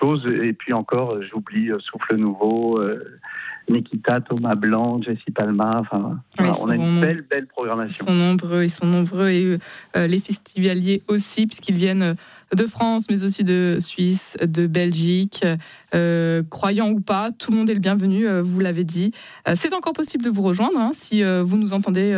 choses. Et puis encore, j'oublie Souffle Nouveau, Nikita, Thomas Blanc, Jessie Palma. Enfin, on a une belle programmation. Ils sont nombreux et les festivaliers aussi, puisqu'ils viennent de France, mais aussi de Suisse, de Belgique. Croyant ou pas, tout le monde est le bienvenu, vous l'avez dit. C'est encore possible de vous rejoindre, si vous nous entendez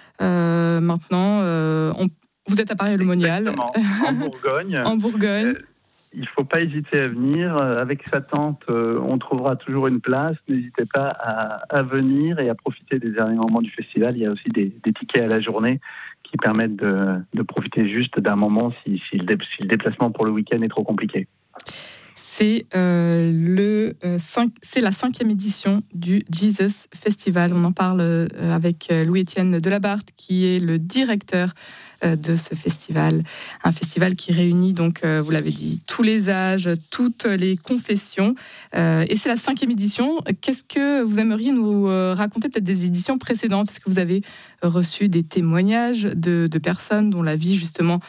maintenant. Vous êtes à Paray-le-Monial. En Bourgogne. En Bourgogne. Il ne faut pas hésiter à venir. Avec sa tante, on trouvera toujours une place. N'hésitez pas à venir et à profiter des derniers moments du festival. Il y a aussi des tickets à la journée qui permettent de profiter juste d'un moment si le déplacement pour le week-end est trop compliqué. C'est la 5e édition du Jesus Festival. On en parle avec Louis-Étienne Delabarthe, qui est le directeur de ce festival. Un festival qui réunit, donc, vous l'avez dit, tous les âges, toutes les confessions. Et c'est la 5e édition. Qu'est-ce que vous aimeriez nous raconter, peut-être des éditions précédentes ? Est-ce que vous avez reçu des témoignages de personnes dont la vie, justement,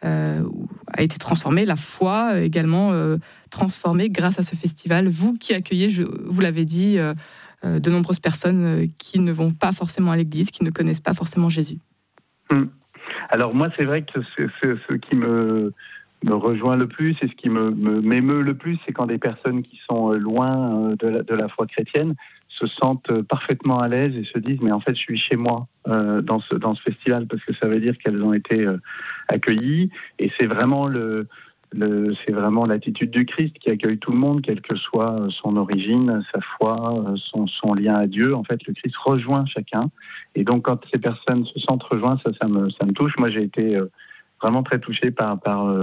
a été transformée, la foi également transformée grâce à ce festival? Vous qui accueillez, vous l'avez dit, de nombreuses personnes qui ne vont pas forcément à l'église, qui ne connaissent pas forcément Jésus. Alors moi, c'est vrai que ce qui me rejoint le plus et ce qui m'émeut le plus, c'est quand des personnes qui sont loin de la foi chrétienne se sentent parfaitement à l'aise et se disent mais en fait je suis chez moi dans ce festival, parce que ça veut dire qu'elles ont été accueillies, et c'est vraiment c'est vraiment l'attitude du Christ qui accueille tout le monde, quelle que soit son origine, sa foi, son lien à Dieu. En fait, le Christ rejoint chacun. Et donc, quand ces personnes se sentent rejointes, ça me touche. Moi, j'ai été vraiment très touché par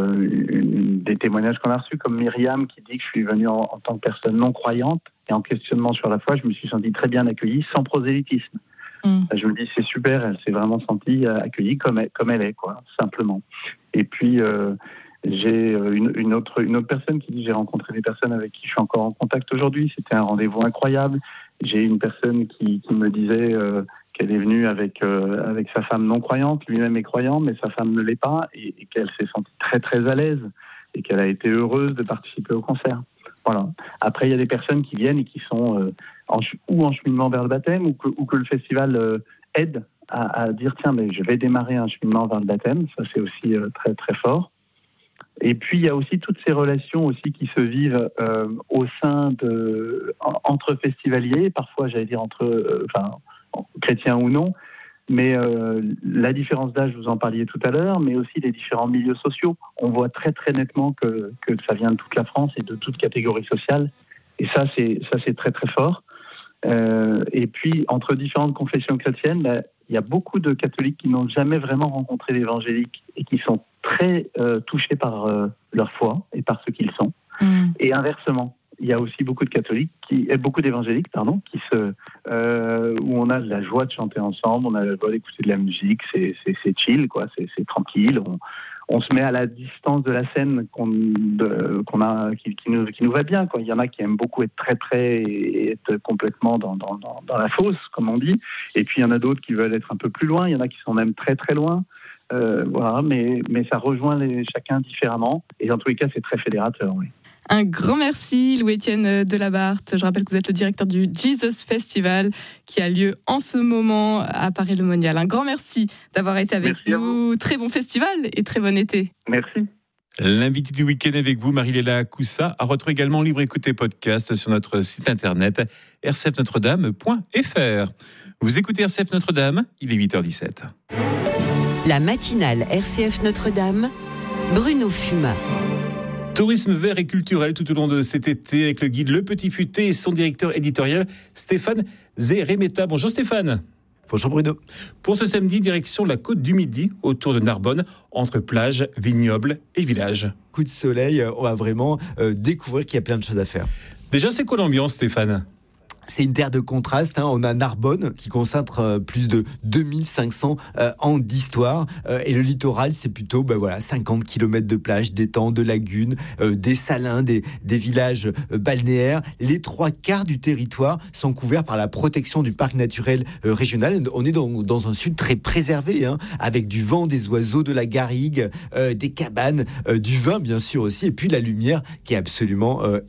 des témoignages qu'on a reçus, comme Myriam qui dit que je suis venue en tant que personne non croyante et en questionnement sur la foi. Je me suis senti très bien accueillie, sans prosélytisme. Je me dis, c'est super, elle s'est vraiment sentie accueillie comme elle est, quoi, simplement. Et puis... j'ai une autre personne qui dit j'ai rencontré des personnes avec qui je suis encore en contact aujourd'hui. C'était un rendez-vous incroyable. J'ai une personne qui me disait qu'elle est venue avec sa femme non croyante. Lui-même est croyant, mais sa femme ne l'est pas, et qu'elle s'est sentie très très à l'aise et qu'elle a été heureuse de participer au concert. Voilà. Après, il y a des personnes qui viennent et qui sont en cheminement vers le baptême, ou que le festival aide à dire tiens, mais je vais démarrer un cheminement vers le baptême. Ça, c'est aussi très très fort. Et puis, il y a aussi toutes ces relations aussi qui se vivent au sein entre festivaliers, parfois, j'allais dire, entre chrétiens ou non, mais la différence d'âge, vous en parliez tout à l'heure, mais aussi les différents milieux sociaux. On voit très, très nettement que ça vient de toute la France et de toute catégorie sociale. Et ça, c'est très, très fort. Et puis, entre différentes confessions chrétiennes, il y a beaucoup de catholiques qui n'ont jamais vraiment rencontré d'évangéliques et qui sont très touchés par leur foi et par ce qu'ils sont. Et inversement, il y a aussi beaucoup d'évangéliques, où on a de la joie de chanter ensemble, on a la joie d'écouter de la musique, c'est chill, quoi, c'est tranquille. On se met à la distance de la scène qui nous va bien, quoi. Il y en a qui aiment beaucoup être très près et être complètement dans la fosse, comme on dit. Et puis il y en a d'autres qui veulent être un peu plus loin. Il y en a qui sont même très très loin. Voilà, mais ça rejoint chacun différemment. Et en tous les cas, c'est très fédérateur, oui. Un grand merci, Louis-Étienne Delabarthe. Je rappelle que vous êtes le directeur du Jesus Festival qui a lieu en ce moment à Paray-le-Monial. Un grand merci d'avoir été avec nous. Très bon festival et très bon été. Merci. L'invité du week-end avec vous, Marie-Léla Coussa, à retrouver également en libre écoute et podcast sur notre site internet rcfnotredame.fr. Vous écoutez RCF Notre-Dame, il est 8h17. La matinale RCF Notre-Dame, Bruno Fumat. Tourisme vert et culturel tout au long de cet été avec le guide Le Petit Futé et son directeur éditorial Stéphane Zeremeta. Bonjour Stéphane. Bonjour Bruno. Pour ce samedi, direction la côte du Midi, autour de Narbonne, entre plage, vignobles et villages. Coup de soleil, on va vraiment découvrir qu'il y a plein de choses à faire. Déjà, c'est quoi l'ambiance Stéphane ? C'est une terre de contraste. On a Narbonne qui concentre plus de 2500 ans d'histoire. Et le littoral, c'est plutôt 50 km de plage, d'étangs, de lagunes, des salins, des villages balnéaires. Les 3/4 du territoire sont couverts par la protection du parc naturel régional. On est dans un sud très préservé, avec du vent, des oiseaux, de la garrigue, des cabanes, du vin bien sûr aussi, et puis la lumière qui est absolument